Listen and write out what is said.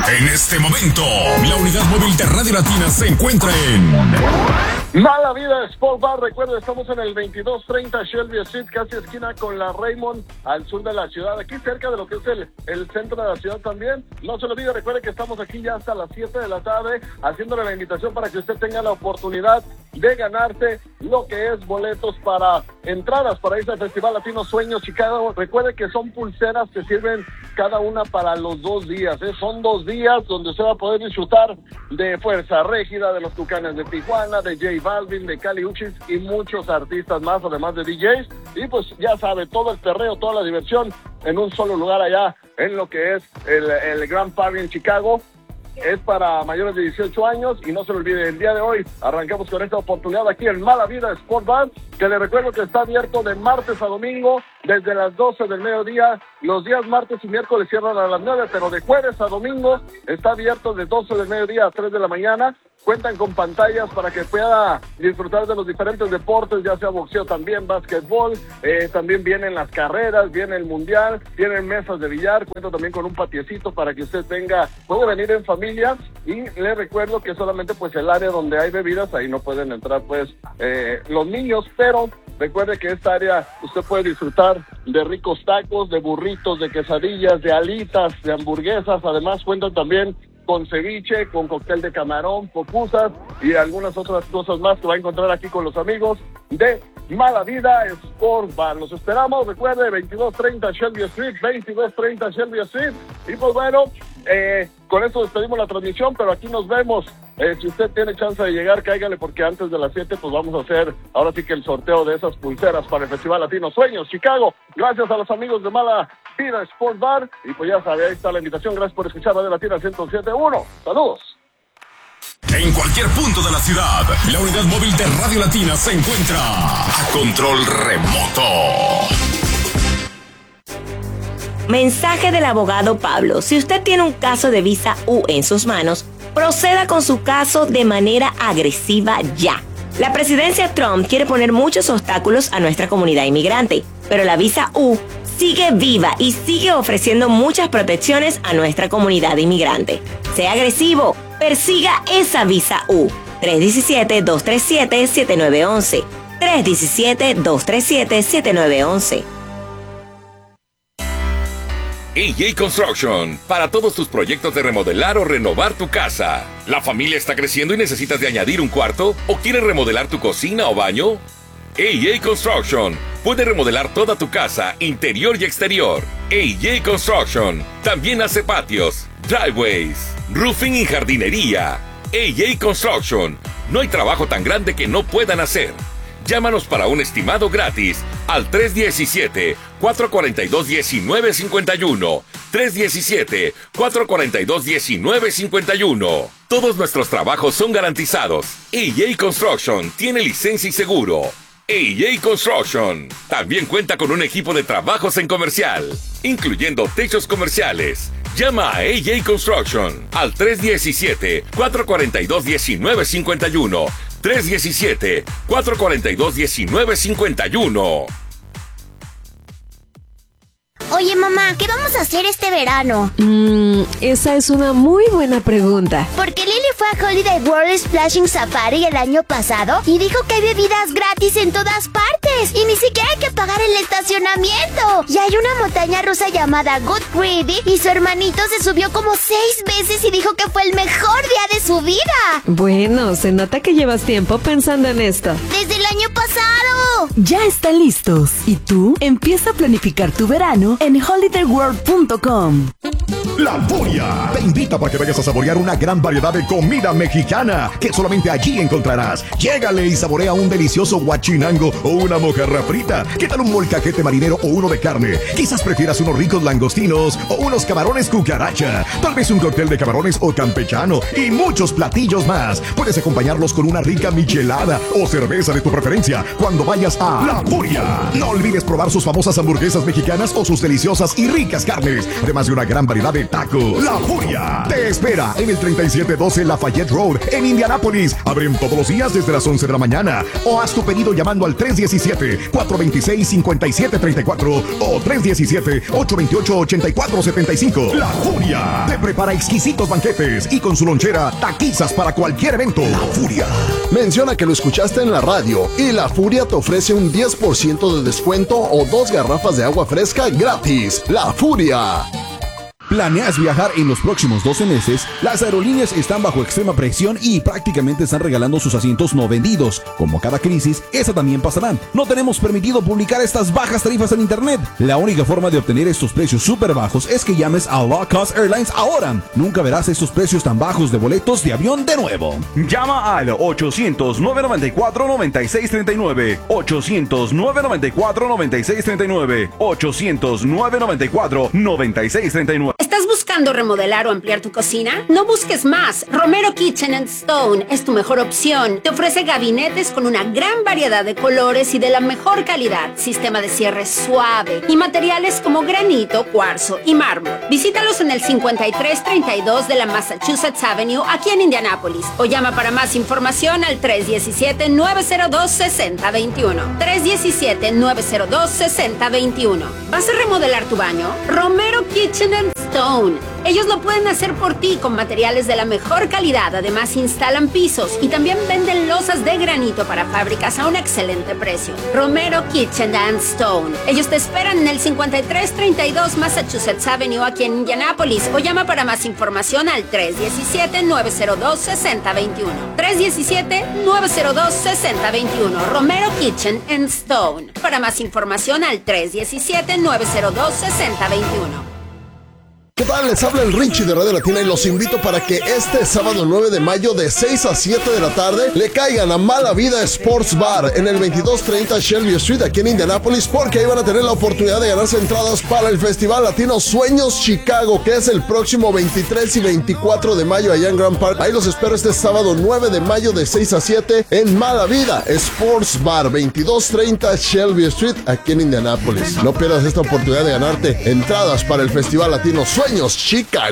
En este momento, la unidad móvil de Radio Latina se encuentra en Mala Vida Sport Bar. Recuerda, estamos en el 2230 Shelby Street, casi esquina con la Raymond, al sur de la ciudad, aquí cerca de lo que es el centro de la ciudad también. No se lo olvide, recuerde que estamos aquí ya hasta las 7 de la tarde, haciéndole la invitación para que usted tenga la oportunidad de ganarse lo que es boletos para entradas para irse al Festival Latino Sueños Chicago. Recuerde que son pulseras que sirven cada una para los 2 días, ¿eh? Son 2 días donde usted va a poder disfrutar de Fuerza Régida, de los Tucanes de Tijuana, de J Balvin, de Cali Uchis y muchos artistas más, además de DJs. Y pues ya sabe, todo el perreo, toda la diversión en un solo lugar allá en lo que es el Grand Party en Chicago. Es para mayores de 18 años y no se lo olvide, el día de hoy arrancamos con esta oportunidad aquí en Mala Vida Sport Bar, que le recuerdo que está abierto de martes a domingo desde las 12 del mediodía. Los días martes y miércoles cierran a las 9, pero de jueves a domingo está abierto de 12 del mediodía a 3 de la mañana. Cuentan con pantallas para que pueda disfrutar de los diferentes deportes, ya sea boxeo también, básquetbol, también vienen las carreras, viene el mundial, tienen mesas de billar, cuenta también con un patiecito para que usted puede venir en familia. Y le recuerdo que solamente pues el área donde hay bebidas, ahí no pueden entrar pues los niños, pero recuerde que esta área usted puede disfrutar de ricos tacos, de burritos, de quesadillas, de alitas, de hamburguesas. Además cuentan también con ceviche, con cóctel de camarón, pupusas y algunas otras cosas más que va a encontrar aquí con los amigos de Mala Vida Sport Bar. Los esperamos, recuerde, 2230 Shelby Street, 2230 Shelby Street. Y pues bueno, con esto despedimos la transmisión, pero aquí nos vemos. Si usted tiene chance de llegar, cáigale, porque antes de las 7 pues vamos a hacer ahora sí que el sorteo de esas pulseras para el Festival Latino Sueños Chicago. Gracias a los amigos de Mala Vida Sport Bar. Y pues ya sabe, ahí está la invitación. Gracias por escuchar Radio Latina 107.1. Saludos. En cualquier punto de la ciudad, la unidad móvil de Radio Latina se encuentra a control remoto. Mensaje del abogado Pablo. Si usted tiene un caso de visa U en sus manos, proceda con su caso de manera agresiva ya. La presidencia Trump quiere poner muchos obstáculos a nuestra comunidad inmigrante, pero la visa U sigue viva y sigue ofreciendo muchas protecciones a nuestra comunidad inmigrante. Sea agresivo, persiga esa visa U. 317-237-7911. 317-237-7911. AJ Construction, para todos tus proyectos de remodelar o renovar tu casa. ¿La familia está creciendo y necesitas de añadir un cuarto? ¿O quieres remodelar tu cocina o baño? AJ Construction puede remodelar toda tu casa, interior y exterior. AJ Construction también hace patios, driveways, roofing y jardinería. AJ Construction, no hay trabajo tan grande que no puedan hacer. Llámanos para un estimado gratis al 317-442-1951. 317-442-1951. Todos nuestros trabajos son garantizados. AJ Construction tiene licencia y seguro. AJ Construction también cuenta con un equipo de trabajos en comercial, incluyendo techos comerciales. Llama a AJ Construction al 317-442-1951. 317-442-1951. Oye, mamá, ¿qué vamos a hacer este verano? Esa es una muy buena pregunta. Porque Lily fue a Holiday World Splashing Safari el año pasado y dijo que hay bebidas gratis en todas partes y ni siquiera hay que pagar el estacionamiento. Y hay una montaña rusa llamada Good Greedy y su hermanito se subió como 6 veces y dijo que fue el mejor día de su vida. Bueno, se nota que llevas tiempo pensando en esto. ¡Desde el año pasado! Ya están listos. Y tú empieza a planificar tu verano en holidayworld.com. La Furia te invita para que vayas a saborear una gran variedad de comida mexicana que solamente allí encontrarás. Llégale y saborea un delicioso guachinango o una mojarra frita. ¿Qué tal un molcajete marinero o uno de carne? Quizás prefieras unos ricos langostinos o unos camarones cucaracha. Tal vez un cóctel de camarones o campechano y muchos platillos más. Puedes acompañarlos con una rica michelada o cerveza de tu preferencia cuando vayas a La Furia. No olvides probar sus famosas hamburguesas mexicanas o sus deliciosas y ricas carnes, además de una gran variedad de tacos. La Furia te espera en el 3712 Lafayette Road en Indianápolis. Abren todos los días desde las 11 de la mañana. O haz tu pedido llamando al 317-426-5734 o 317-828-8475. La Furia te prepara exquisitos banquetes y con su lonchera taquizas para cualquier evento. La Furia. Menciona que lo escuchaste en la radio y La Furia te ofrece un 10% de descuento o 2 garrafas de agua fresca gratis. La Furia. ¿Planeas viajar en los próximos 12 meses? Las aerolíneas están bajo extrema presión y prácticamente están regalando sus asientos no vendidos. Como cada crisis, esa también pasará. No tenemos permitido publicar estas bajas tarifas en internet. La única forma de obtener estos precios súper bajos es que llames a Low Cost Airlines ahora. Nunca verás estos precios tan bajos de boletos de avión de nuevo. Llama al 800-994-9639. 800-994-9639. 800-994-9639. ¿Estás buscando remodelar o ampliar tu cocina? No busques más. Romero Kitchen & Stone es tu mejor opción. Te ofrece gabinetes con una gran variedad de colores y de la mejor calidad, sistema de cierre suave y materiales como granito, cuarzo y mármol. Visítalos en el 5332 de la Massachusetts Avenue aquí en Indianápolis o llama para más información al 317-902-6021. 317-902-6021. ¿Vas a remodelar tu baño? Romero Kitchen & Stone. Ellos lo pueden hacer por ti con materiales de la mejor calidad. Además, instalan pisos y también venden losas de granito para fábricas a un excelente precio. Romero Kitchen & Stone. Ellos te esperan en el 5332 Massachusetts Avenue aquí en Indianápolis o llama para más información al 317-902-6021. 317-902-6021. Romero Kitchen & Stone. Para más información al 317-902-6021. ¿Qué tal? Les habla el Richie de Radio Latina y los invito para que este sábado 9 de mayo de 6 a 7 de la tarde le caigan a Mala Vida Sports Bar en el 2230 Shelby Street aquí en Indianápolis, porque ahí van a tener la oportunidad de ganarse entradas para el Festival Latino Sueños Chicago, que es el próximo 23 y 24 de mayo allá en Grand Park. Ahí los espero este sábado 9 de mayo de 6 a 7 en Mala Vida Sports Bar, 2230 Shelby Street aquí en Indianápolis. No pierdas esta oportunidad de ganarte entradas para el Festival Latino Sueños Chicago.